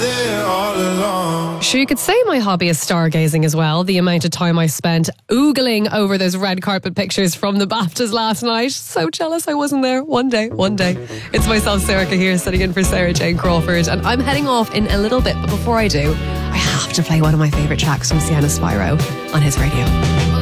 there all along. Sure, you could say my hobby is stargazing as well. The amount of time I spent oogling over those red carpet pictures from the BAFTAs last night. So jealous I wasn't there. One day. It's myself, Serica, here, sitting in for Sarah Jane Crawford, and I'm heading off in a little bit. But before I do, I have to play one of my favourite tracks from Sienna Spyro on His Radio.